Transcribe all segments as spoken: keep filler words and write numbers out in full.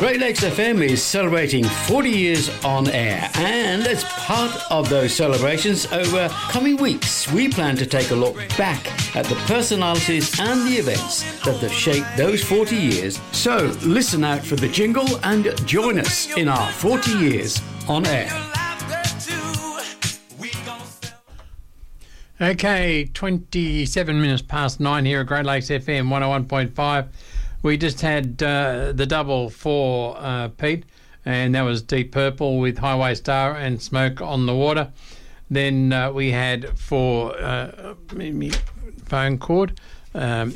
Great Lakes F M is celebrating forty years on air, and as part of those celebrations over coming weeks, we plan to take a look back at the personalities and the events that have shaped those forty years. So listen out for the jingle and join us in our forty years on air. Okay, twenty-seven minutes past nine here at Great Lakes F M one oh one point five. We just had uh, the double for uh, Pete, and that was Deep Purple with Highway Star and Smoke on the Water. Then uh, we had for uh, phone cord um,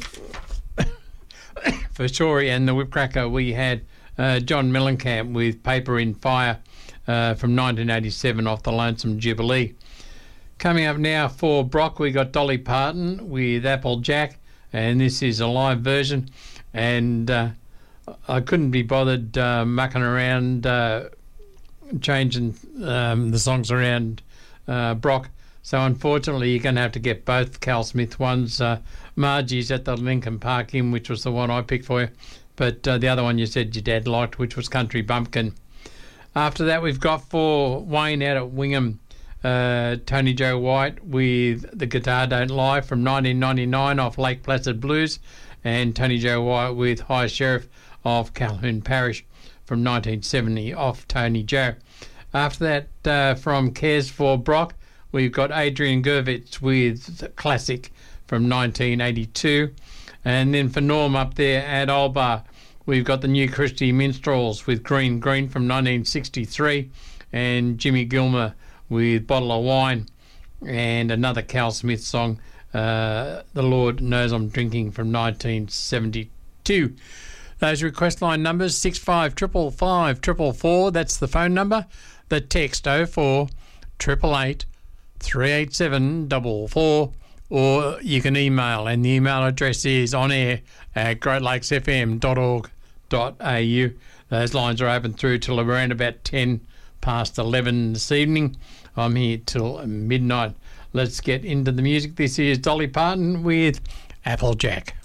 for Shorey and the Whipcracker, we had uh, John Mellencamp with Paper in Fire uh, from nineteen eighty-seven off the Lonesome Jubilee. Coming up now for Brock, we got Dolly Parton with Applejack, and this is a live version. And uh, I couldn't be bothered uh, mucking around, uh, changing um, the songs around uh, Brock. So unfortunately, you're going to have to get both Cal Smith ones. Uh, Margie's at the Lincoln Park Inn, which was the one I picked for you. But uh, the other one you said your dad liked, which was Country Bumpkin. After that, we've got for Wayne out at Wingham, uh, Tony Joe White with The Guitar Don't Lie from nineteen ninety-nine off Lake Placid Blues, and Tony Joe White with High Sheriff of Calhoun Parish from nineteen seventy off Tony Joe. After that, uh, from Cares for Brock, we've got Adrian Gervitz with Classic from nineteen eighty-two. And then for Norm up there at Olbar, we've got the New Christie Minstrels with Green Green from nineteen sixty-three, and Jimmy Gilmer with Bottle of Wine, and another Cal Smith song, Uh, The Lord Knows I'm Drinking from nineteen seventy-two. Those request line numbers, six five five five five four four, that's the phone number. The text oh four eight eight eight, three eight seven four four, or you can email, and the email address is on air at great lakes f m dot org dot a u. Those lines are open through till around about ten past eleven this evening. I'm here till midnight. Let's get into the music. This is Dolly Parton with Applejack.